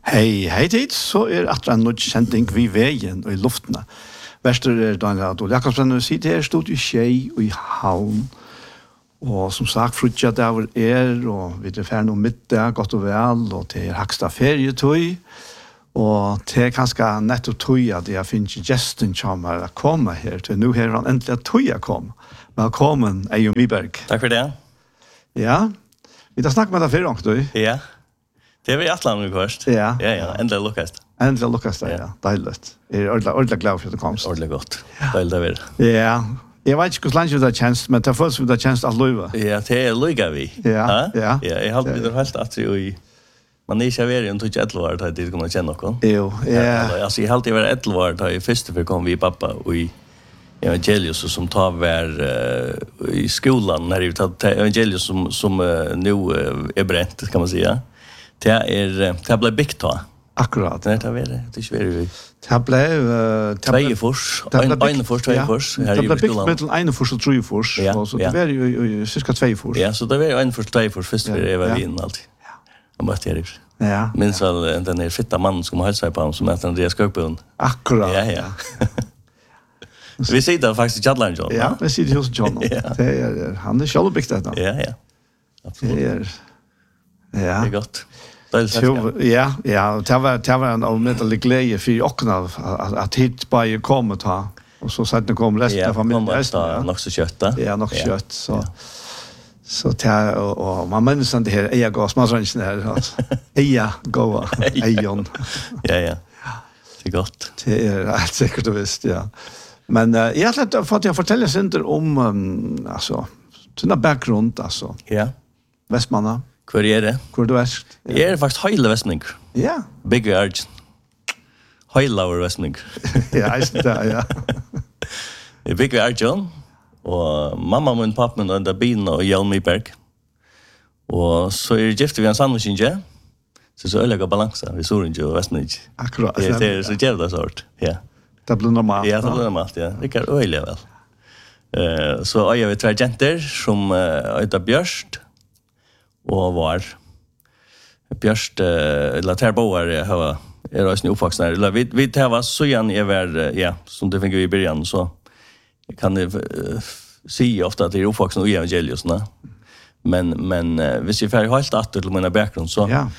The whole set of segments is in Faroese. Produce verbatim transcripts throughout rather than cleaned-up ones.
Hei, hei tid, så er atra en nødt kjenting vi veien og i luftene. Verster er Daniel Adol Jakobsen, og sitter her, stod i Tjei og i Havn. Og som sagt, frutja der er, og vi er ferdig om middag, godt og vel, og til haksta ferietøy. Og det er ganske nettopp tøy at jeg finner gesten kommer å komme her, til nå har han endelig tøy å komme. Velkommen, Eion Miberg. Takk for det. Ja, vi har snakket med deg før, du. Ja. Det är vi Atlant nu först. Ja. Ja, ja, ändå lyckas det. Ändå lyckas det, ja. Dejligt. Jag är ordentligt, ordentligt glad för att du kom. Ordentligt gott. Dejligt att vara. Ja. Jag vet inte hur länge det har tjänst, men det har först det har tjänst att löva. Ja, det är lycka vi. Ja, ja. Ja, jag har blivit helt att det man är inte över en touch ett år att det kommer känna någon. Jo, ja. Alltså jag har alltid varit ett år att i första för kom vi pappa och i Evangelius som tar var uh, i skolan när vi tar Evangelius som som uh, nu uh, är bränt kan man säga. Det är det blev byggt då. Akkurat. Det är det. Det är svårt. Det blev två fors, en en fors, två fors. Det blev byggt mellan en fors och tre fors, så det var ju cirka två fors. Ja, så det var en fors, två fors först för det var vi in alltid. Ja. Och mötte Erik. Ja. Minns väl den där fitta mannen som hälsade sig på honom som heter Andreas Skogbund. Akkurat. Ja, ja. Vi sitter faktiskt i Chatland John. Ja, vi sitter hos John. Det är han är själv byggt det. Ja, ja. Absolut. Ja. Det är gott. Ja, ja, det var det var en avmättlig glädje för också att hit bara komma ta och så sätter kom resten av familjen ja, nog så kött. Ja, nog kött så så ta och man minns det här jag går smarsränsen här alltså. Ja, gå. Ejon. Ja, ja. Det är gott. Det är helt säkert du visst, ja. Men uh, jag har fått jag fortälja center om um, alltså såna bakgrund alltså. Ja. Västmanna. Hvor er det? Hvor du er? Jeg er faktisk høyle vestning. Ja. Big Argent. Høylauer vestning. Ja, jeg synes det, ja. Jeg er Big Argent, og mamma min, pappa min, og enda bilen og Hjelm Miberg. Og så er det gifte vi en sandwiching, så så øyelige balanser, vi så ikke og vestning. Akkurat. Det er så gjerne sort, ja. Det blir normalt. Ja, det blir normalt, ja. Det er øyelige vel. Uh, så øyer vi tre jenter som uh, øyter Bjørst, og var Bjørst eller Terboer har är det också uppvuxna eller vi vi det var så igen är väl ja som det fick vi i början så kan det uh, se ofta att det är uppvuxna i Evangelius va men men uh, hvis vi får helt att till mina bakgrund så ja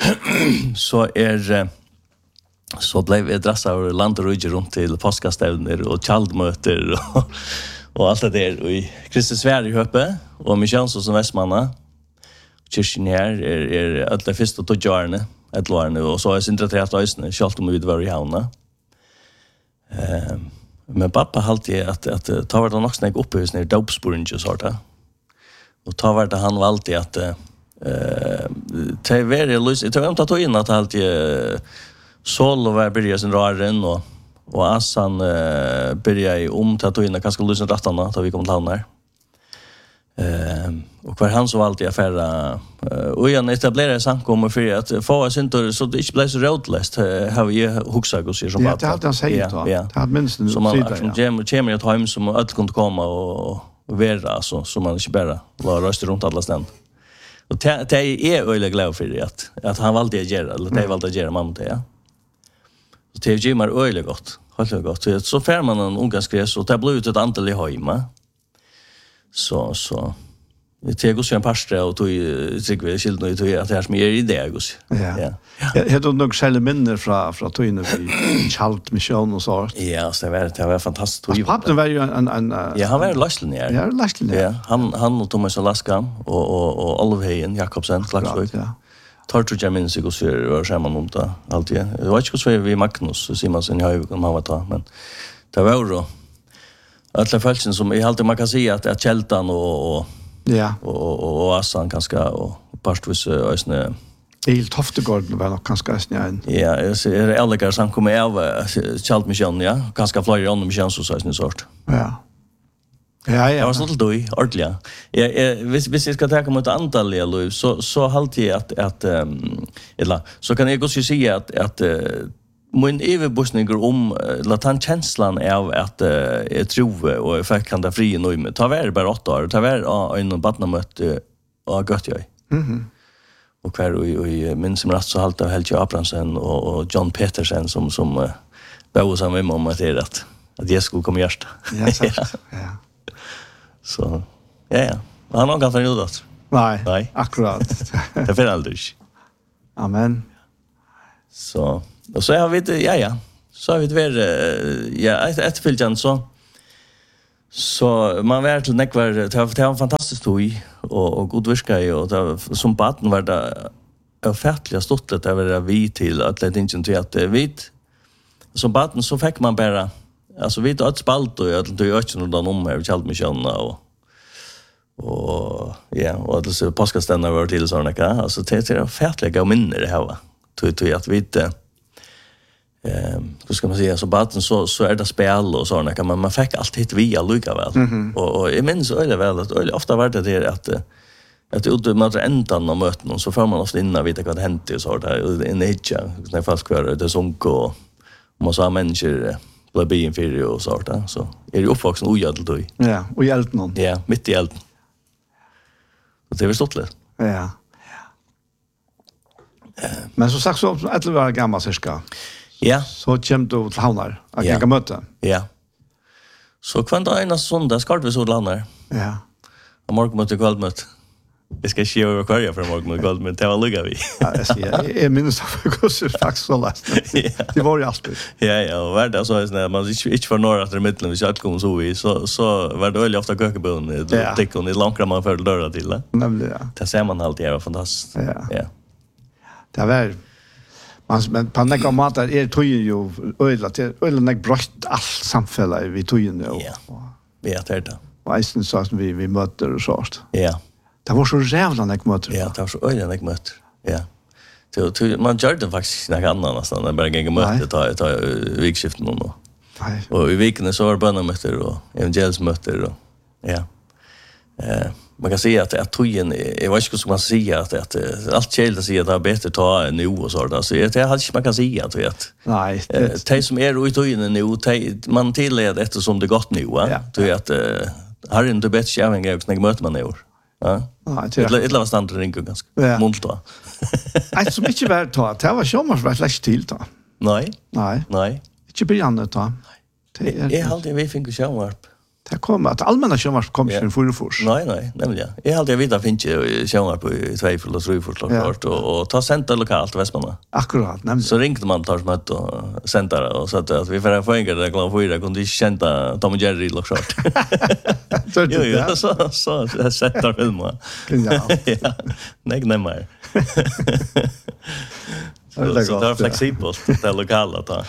så är uh, så blev vi drassa av land och rige runt till påskastävner och chaldmöter och och allt det där i Kristus Sverige uppe och mission som Västmanna kyrkjen her er, er alle første to jarene, et lårene, og så er jeg sintretert løsene, selv om vi var i havna. Uh, men pappa halte at, at, at ta var det nok snakk oppe hos nere dopsporen og sånt. Og ta var det han var alltid at uh, til være løs, til hvem ta tog inn at alltid uh, Sol og var byrja sin raren, og, og Asan uh, byrja i om til tog inn at kanskje løsen rattene, da vi kom til havna her. Eh och kvar han så alltid affära och igen etablerade samkommer för att få oss inte så det inte blir så rotlöst har vi huxat och så som att. Ja, det har sagt då. Det har minst nu som man gem kommer att hem som allt kunde komma och vara så som man inte bara var röst runt alla ställen. Och det är öle glad för det att att han valde att göra eller det valde att göra mamma det ja. Så det är ju mer öle gott. Håller gott. Så fär man en unga skräs och det blir ut ett antal i hemma. Så så vi tar oss en pastor och tog sig vi skilt nu tog att det är som är idé Gus. Ja. Ja. Jag har nog själva minnen från från tojen i Chalt mission och så. Ja, så var det det var fantastiskt. Pappan var ju en en ja, han var Lashley ja. Ja, Lashley. Ja, han han och Thomas Alaska och och och Olveheim Jakobsen Klaxvik. Ja. Tortur German sig och så var samman om det alltid. Det var inte så vi Magnus Simonsen i Höjvik om han var ta men det var då alla fälten som jag alltid man kan säga att att Kältan och och ja och och Assan kanske och pastvis ösnä Il Toftegården var nog kanske ösnä. Ja, det är alla som kommer av Kjalt mission ja, kanske fler andra mission så sån sort. Ja. Ja, ja. Det var sånt då i ordentligt. Ja, hvis hvis jag ska ta mot antal eller så så alltid att att eller så kan jag också säga att att min överbusningar om latan känslan av att jag tror och jag fick kan det fri nu med ta vara bara åtta år ta vara en badnamöte och gott jag. Mhm. och kvar och och min som rätt så halt av Helge Abrahamsen och, och John Petersen som som uh, bor som med mamma till att att jag skulle komma först. Ja, så. Ja. Så ja ja. Han har gått förut då. Nej. Nej. Akkurat. Det får aldrig. Amen. Så och så har vi det ja ja. Så har vi det uh, ja ett ett filjan så så man var till nekvar det var det var fantastiskt toy och och god virka i och det som baden var det ofärtliga stottet det var vi till att det inte till att vi som baden så fick man bara alltså vi ett spalt och jag tror jag inte någon om här kallt mig sjönna och och ja och det så påskastända var till såna kan alltså det är ofärtliga minne det här va tror tror att vi Eh, hur ska man säga så baden så så är det spel och såna kan man man fick alltid via lika väl. Mm-hmm. Och och jag minns öle väl att öle ofta var det det att att ut med ändan av möten och så får man ofta innan vita vad det hänt och så där i nature när fast kvar det sånt och man så människor blev be inför och så där så är det uppvuxen ojädel då. Ja, och hjälpt någon. Ja, mitt i elden. Och det är stort lätt. Ja. Ja. Men så sagt så att det var gamla cirka. Ja. Så kom du till Havnar att ja. jag möte. Ja. Så kvant ena söndag ska vi så landa. Ja. Och morgon mot kvällmöte. Det ska ske över kvarja för morgon mot kvällmöte. Det var lugga vi. Ja, jag ser. Jag minns för hur det faktiskt så läst. Det var ju alltid. Ja, ja, och värda så är det man inte inte för några att det mitten vi ska komma så vi så så var det väl ofta kökebon det tycker hon är långt man för dörra till. Nämligen ja. Det ser man alltid är fantastiskt. Ja. Ja. Det var man men på några matar är tojen ju öla till öla näck brott allt samfälla vi tojen nu. Ja. Vi är det. Västen så att vi vi möter och sånt. Ja. Det var så jävla näck möter. Ja, det var så öla näck möter. Ja. Så så man gör det faktiskt något annat nästan när bara gänga möte ta ta vikskiften och. Nej. Och i veckan så var bönamöter och evangelsmöter och ja. Eh man kan säga att att tojen är vad ska man säga att att allt kält att säga att det är bättre ta nu och så där så det är inte man kan säga att vet. Nej. Det som är ute tojen nu man tilled eftersom det gott nu va. Så att har inte bättre schäving jag snägg möter man nu. Ja. Nej, det är ett lavast andra ring ganska. Mont då. Nej, så mycket värt ta. Det var ju måste vara lätt till ta. Nej. Nej. Nej. Inte början ta. Det är alltid vi fick självvarp. Det kommer att allmänna självvarp kommer från Furufors. Nej, nej, nämligen. Jag hade vita finns ju självvarp i två för och tre för klart och ta center lokalt Västmanland. Akkurat, nämligen. Så ringde man tar smätt och center och så att vi får få inga det glad för det kunde känna Tom och Jerry lokalt. Jo, jo, så så så sätter film. Ja. Nej, nej mer. Så det är flexibelt det lokala då.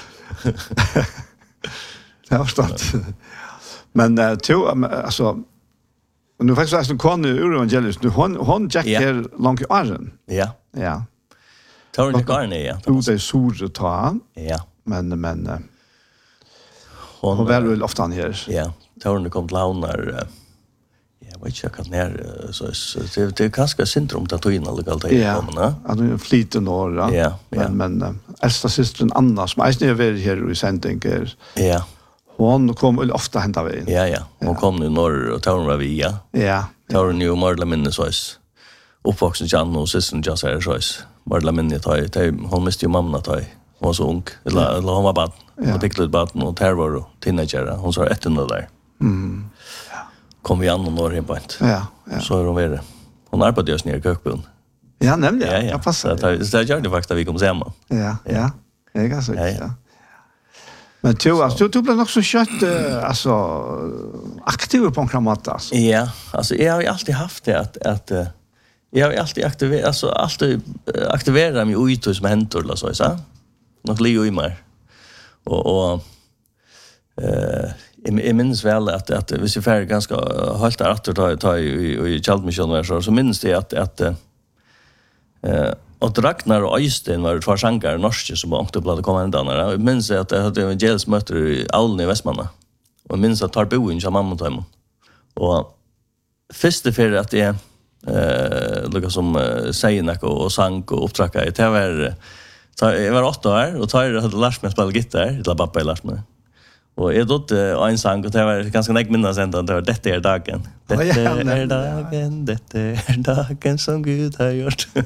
Det har stått. Men uh, to, um, alltså, nu faktiskt är det kon ur evangelis, nu hon hon jackar långt i åren. Ja. Ja. Tar det garne ja. Du det sur ta. Ja. Men men uh, hon hon väl väl ofta här. Ja. Tar det kom till Havnar. Jag vet inte vad när så det det kanske syndrom att ta in alla kallt här komna. Ja. Att du flyter norra. Ja. Men men uh, äldsta systern Anna som är snö över här i sändningar. Ja. Hon kom väl ofta hända vi. Ja ja. Hon kom nu norr och tar var vi ja. Ja. Tar nu Marla minne så är uppvuxen Jan och systern just är så är Marla minne tar hon måste ju mamma ta. Hon var så ung eller eller hon var barn. Hon fick lite barn och tar var teenager. Hon sa ett under där. Mm. Ja. Kom vi an och norr in på ett. Ja, ja. Så är hon vidare. Hon arbetade just nere i kökbon. Ja, nämligen. Ja, ja. Jag passar. Det det gör det faktiskt att vi kom samman. Ja, ja. Jag kan säga. Ja. Men du alltså du blev också kött uh, alltså aktiv på en kramat alltså. Ja, alltså jag har ju alltid haft det att att uh, jag har alltid aktiverat alltså alltid uh, aktiverat mig ut som hänt eller så så. Något Leo i mig. Och och eh jag minns väl att att vi ser färd ganska halt att ta ta i i Chaltmission så så minns det att att eh och Ragnar och Øystein var två sjankar norske som åkte på att komma ända där. Jag minns att det hade en gels möter i Allen i Västmanland. Och minns att tar boen som mamma och mamma. Och första för att det eh lukar som säger något och sank och upptracka i det var jag var åtta år och tar hade lärt mig spela gitarr, det pappa i lärt mig. Och jag dotte en sang och det var ganska näck minnas ända det var detta är dagen. Detta är dagen, detta är dagen som Gud har gjort.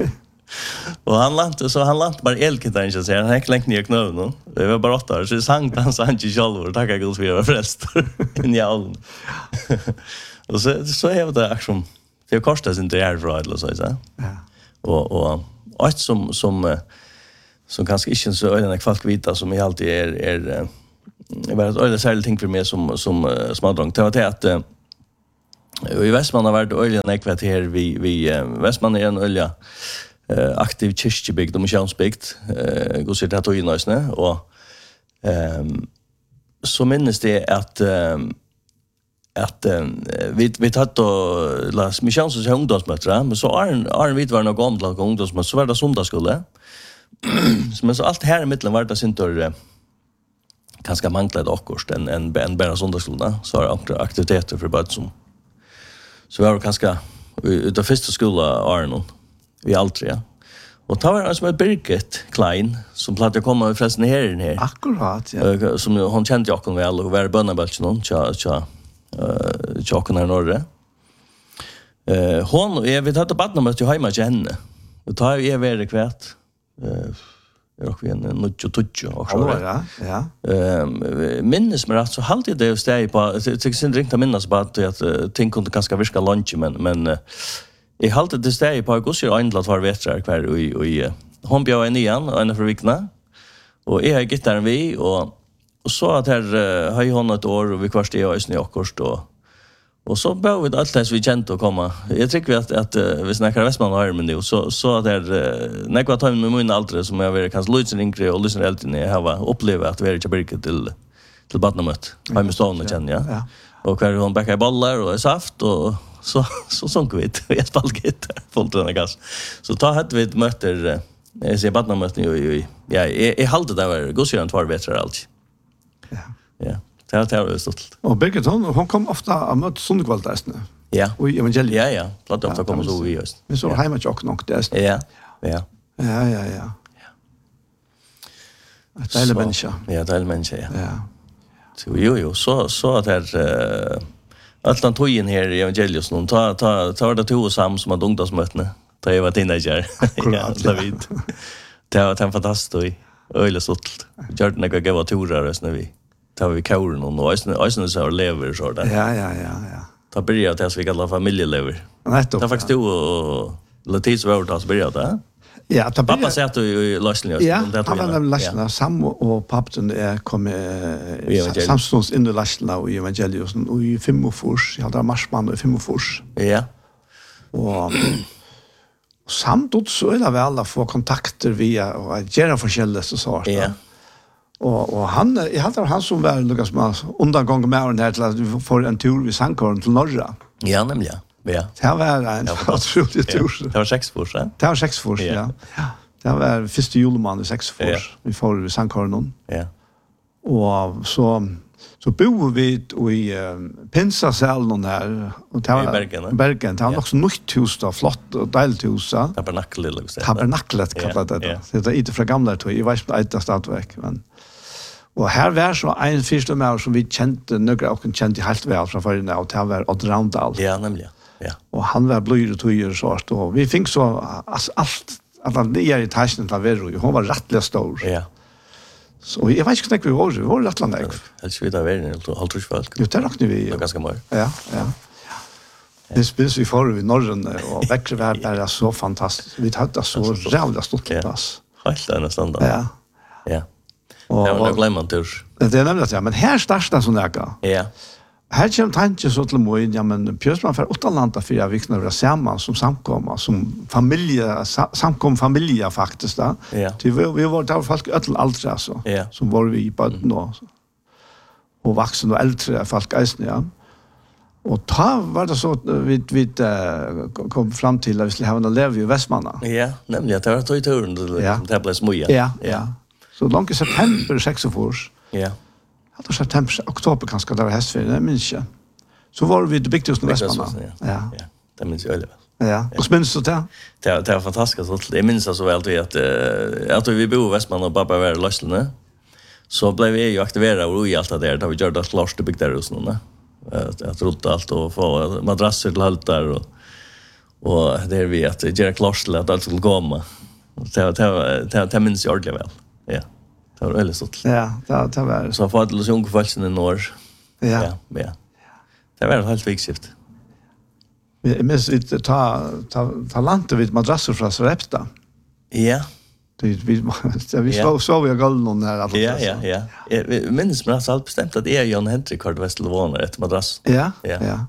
Och han lantade så han lantade bara elgitarren så säger han har klänkt ner knöven. Det var bara åtta år så sang han så han inte själv och tacka Gud för att jag var frälst. In i allen. Och så så är det action. Det kostar sin det är för eller så så. Ja. Och och allt som som som kanske inte så öden kvalt vita som jag alltid är är det var ett öde särskilt ting för mig som som smadrong. Det var det att i Västman har varit olja nekvat här vi vi Västman är en olja Uh, aktiv kyrkjebygd og misjonsbygd uh, går sitt at i nøysene og um, så minnes det at um, at um, vi, vi tatt og la misjonsens ungdomsmøtre men så er en vidt var noe omlag ungdomsmøtre så var det sundagsskole men så alt her i middelen var det sin tur uh, ganske manglet akkurst enn en, en bare sundagsskole så var det aktiviteter for bøtt som så var det ganske ut av første skole er noen vi aldrig, ja. Och tar han som är Birgit Klein som plattade komma förresten här in här. Akkurat, ja. Som hon kände jag kon väl och var bönabälts någon tja tja eh chocken här norra. Eh hon jag vet att barnen måste hemma till henne. Och tar jag väl kvärt. Eh är också en nutjo tutjo också. Ja, ja. Ehm minns mig att så halt det steg på till sin ringta minnas bara att ting kunde ganska virka lunch men men jeg halte det steg på Gosser Eindla var vetrar kvar og og hon bjør en igjen og en for vikna. Og jeg har gittaren vi og og så at her uh, har hon et år og vi kvarst i øysen i akkurst og og så bør vi alt det vi kjente å komme. Jeg tykker vi at, at uh, vi snakker Vestmann og Armen jo, så, så at her uh, nekva tøymen med min aldre som jeg har vært kanskje lysen yngre og lysen eldre jeg har opplevd at vi er ikke byrket til, til badnamøtt. Har med stående kjenner, ja. ja. Og hver hon bäckar i bollar och är saft och så så sånk vi det vi spalket fullt den gas så ta hade vi ett möte jag ser bara möte ju ja jag hållde det var Gosjön två veckor allt ja ja det har det stått och Birgit hon hon kom ofta av möte söndagsvaldagsne ja och evangeliet ja ja platt ofta kommer så vi just men så hemma jag också nog det ja ja ja ja ja att det är människa ja det är människa ja ja så jo jo så så att det Allan tojen här i evangelius någon ta ta ta det två sam som har ungdomsmötena. Ta jag var teenager. Ja, David. Det var en fantastisk öle sålt. Gjorde några gåva torar oss när vi tar vi kauren och nu ösnen så lever så där. Ja ja ja ja. Ta börja att jag vi kallar familjelever. Nej då. Ta faktiskt och Latis var det så började det. Ja, ta pappa sa att du lösningen ja, det var den lösningen sam och pappan är kom samstons in i lösningen och evangelius och i femofors, jag hade marsman och femofors. Ja. Och samtidigt så är det väl att få kontakter via och göra forskjellige så sort. Ja. Och och han jag hade han som var Lucas Mas undangång med den här till att vi får en tur vid Sankorn till norra. Ja, nämligen. Ja. Det var en otroligt tur. Det var sex fors, ja. Det var sex fors, ja. Ja. Det var första julemånad i sex fors. Vi får vid Sankorn. Ja. Och så så bor vi i Pinsasalen där och det var Bergen. Bergen. Det var också nytt hus då, flott och deilt hus. Tabernakel liksom. Tabernakel kallade det. Det är inte från gamla tid. Jag vet inte att det stadverk, men och här var så en första mer som vi kände några och kände helt väl från förrän och det var Odd Randall. Ja, nämligen. Ja. Och han var blöjd och tog så och vi fick så allt att han ner i taschen där var ju hon var rättligt stor. Ja. Så jag vet inte hur vi var, vi var rätt långt. Helst vi där var det håll tror folk. Jo, det räknar vi. Det är ganska mycket. Ja, ja. Det spils vi får i norren och väcker var bara så fantastiskt. Vi hade så jävla stort pass. Helt nästan då. Ja. Ja. Och jag glömmer inte. Det är nämligen ja, men här startar sån där. Ja. Här kommer tanken så till mig, ja men Pjörsman för utomlanda för jag viknar vara samman som samkomma som familje samkom familja faktiskt då. Ja. Det vi vi var där folk öll aldrig alltså. Ja. Som var vi på då. Och vuxna och äldre folk eisen ja. Och då var det så vi vi kom fram till att vi skulle ha en lev i Västmanna. Ja, nämligen det var då i turen det blev smuja. Ja, ja. Så långt i september sex års. Ja. Alltså september, oktober kanske det var hästfärd, det minns jag. Så var vi det byggt i Västmanna. Ja. Ja. Det minns jag väl. Ja. Och minns du det? Det det var fantastiskt så det minns jag så väl att att vi bor i Västmanna och pappa var lösne. Så blev vi ju aktiverade och i allt det där då vi gjorde det klart det byggt där hos någon. Att att rota allt och få madrasser till allt där och Och det är vi att göra klart till att allt skulle komma. Det det det det minns jag ordentligt väl. Ja. Det var väldigt stort. Ja, det det var. Så för att lösa unga folk i norr. Ja. Ja, ja. Det var helt viktigt. Vi minns vi ta ta ta landet vid madrasser från Srepsta. Ja. Det vi vi så så vi går någon där alltså. Ja, ja, ja. Jag minns mig så bestämt att det är Jan Henrik Kard Vestelvåner ett madrass. Ja. Ja.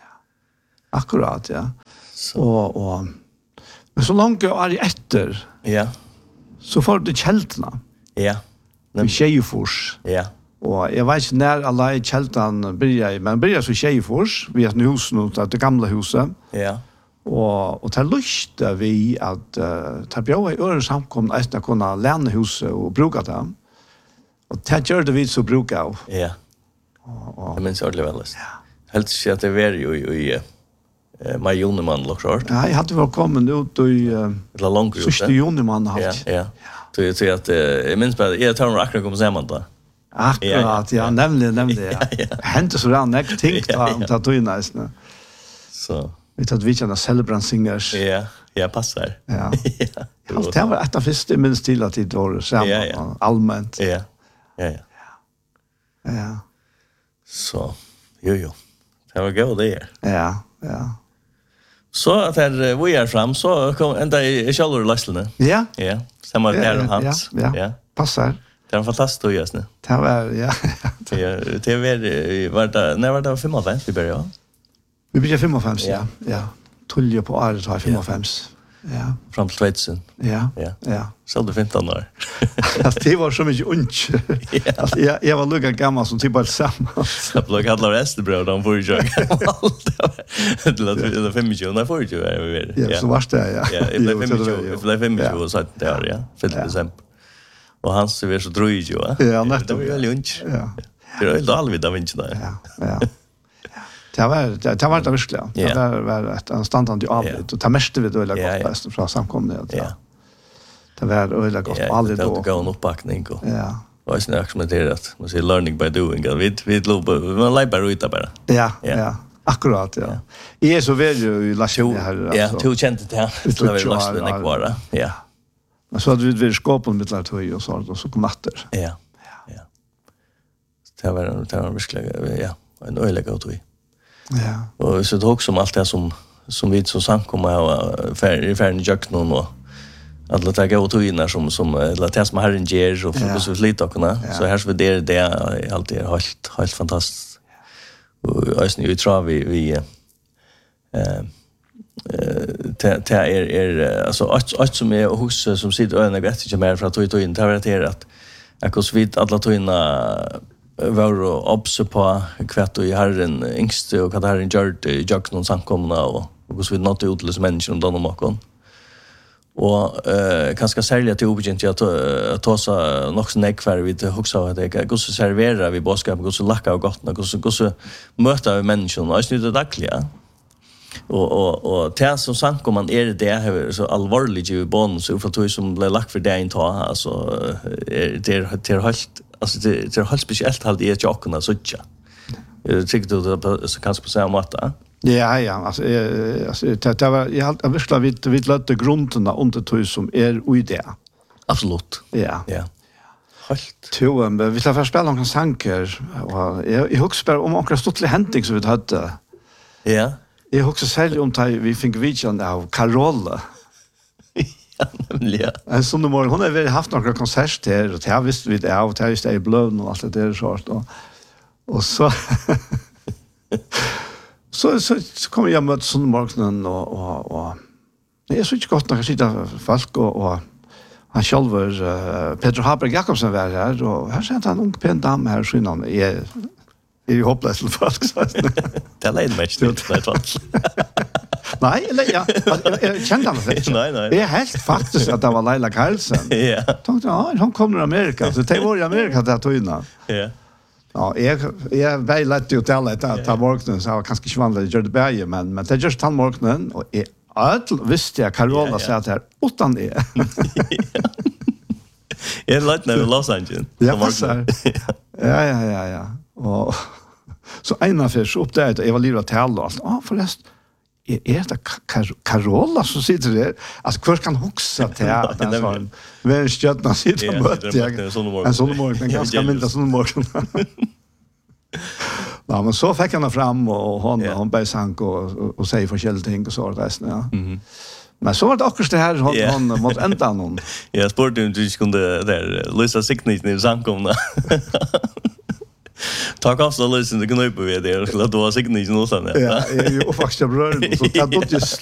Akkurat, ja. Så och och men så långt är det efter. Ja. Så får du kältna. Ja. Vi Tjejfors. Ja. Och jag vet inte när alla i kältan börjar, men börjar så Tjejfors, vi har ett hus nu, det gamla huset. Ja. Och och tar lust vi att uh, ta bjöa i ören samkomna att kunna lämna huset och bruka det. Och det gör det vi så brukar av. Ja. Och det minns jag ordentligt väl. Ja. Helt så att det var ju i eh Maj Joneman lockshort. Ja, jag hade väl kommit ut i eller långt ut. Sista Joneman har. Ja, ja. Så jag tror att jag minns bara jag tar nog akkurat komma samman då. Akkurat, ja, nämligen, nämligen, ja. Hände så rann jag tänkte om att ta in nästan. Så vi tar vi känna celebransingers. Ja, ja, passar. Ja. Allt det var ett av första minst till att det var samman allmänt. Ja. Ja, ja. Ja. Så, jo, jo. Det var god det. Ja, ja. Så att här vi är fram så kom ända i Charlotte Lashley. Ja. Ja. Samma där och hans. Ja. Passar. Det var fantastiskt just nu. Det var ja. Det det var var det när var det fem vi började. Vi började fem ja. Ja. Tulje på året har fem. Ja. Fram till tvåtusen. Ja. Ja. Ja. Så det femton år. Det var så mycket ont. Alltså jag jag var lugga gammal som typ bara samma. Jag blev alla resten bror de får ju jag. Det låter fem miljoner får ju är vi. Ja, så vart det ja. Ja, det blev fem miljoner. Det blev fem miljoner så där ja. För december. Och han så var så dröj ju va. Ja, det var ju lunch. Ja. Det är helt allvid av inte där. Ja. Ja. Det var det var det verkligen. Det var var ett anständigt avligt och ta mest vi då eller gott bäst från samkomnet. Ja. Det var öliga gott aldrig då. Det går en uppbackning och. Ja. Och sen experimenterat. Man säger learning by doing. Vi vi lob man lär bara ut bara. Ja, ja. Akkurat, ja. Jag är så väl ju i Lasho här alltså. Ja, två kände det. Det var Lasho den kvar. Ja. Men så hade vi vi skåpen med lite höj och så och så kom matter. Ja. Ja. Det var det var verkligen ja, en öliga gott vi. Ja. Och så det också om allt det som som vi så samkomma och färdig färdig jack någon och alla ta gå till innan som som eller det som Herren ger och för så lite och kunna så här så det det är alltid helt helt fantastiskt. Och alltså nu tror vi vi eh eh ta är är alltså allt som är hos som sitter och en vet inte mer för att ta in ta det att jag kan svit alla ta in var och obse på kvart och i Herren yngste och vad Herren gjort i jag någon samkomna och och så vid något utlös människor om dem och och eh kanske sälja till obegent att ta så något så nekvar vid huxa att det går så servera vi boskap går så lacka och gott och så går så möta vi människor och snitt det dagliga och och och det som sank om man är det här så allvarligt ju bon så för att som blir lack för det inte ha alltså det det är helt alltså det det är helt speciellt halt i jockarna så tjå jag tycker du så kanske på samma sätt. Ja, ja, alltså eh alltså det var jag har visst vi vi låter grunderna under tog som är och det. Absolut. Ja. Ja. Helt. Två men vi ska först spela några sanker och jag jag huxar om några stottliga händing som vi hade. Ja. Jag huxar själv om att vi fick vision av Carola. Ja, nämligen. En sån morgon hon har väl haft några konserter och jag visste vi det av att jag är blöd och allt det där sort och och så Så så så kommer jag mot sån morgonen och och och det är så inte gott när jag sitter folk och och han själver uh, Peter Haber Jakobsen var här och här ser han en ung pen dam här skinnan är är hopplös till folk så. Det leder mig till det fall. Nej, eller ja, jag kände han det. Nej, nej. Det är helt faktiskt att det var Leila Carlsen. Ja. Tänkte ja, han kommer från Amerika så det var i Amerika där tog innan. Ja. Ja, jag jag väl lätt ju till att ta morgonen så kanske inte vanligt gör det bättre men men det just han morgonen och är allt visste jag Carola sa att här utan det. Jag lätt när Los Angeles. Ja, ja, ja, ja, ja. Och så ena för så upp där jag var livet till allt. Ja, förresten. är är det Carola som sitter där? Alltså hur kan huxa till att den sån vem stjärna sitter mot jag. En sån morgon, en ganska mindre sån morgon. Ja, men så fick han fram och hon yeah. hon började sank och och säga forskjellige ting och så där ja. Mhm. Men så var det också det här hon yeah. hon mot ända någon. Ja, sport du du kunde där Luisa Signis i sankomna. Tack också Luisa det kunde på det där så då var Signis någon sån. Ja, är ju faktiskt bra så det då just